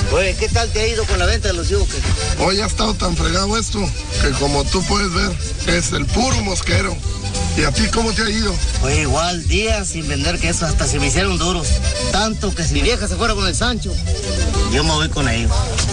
Oye, ¿qué tal te ha ido con la venta de los yugos? Hoy ha estado tan fregado esto que como tú puedes ver, es el puro mosquero. ¿Y a ti cómo te ha ido? Oye, igual días sin vender que eso hasta se me hicieron duros. Tanto que si mi vieja se fuera con el Sancho, yo me voy con ellos.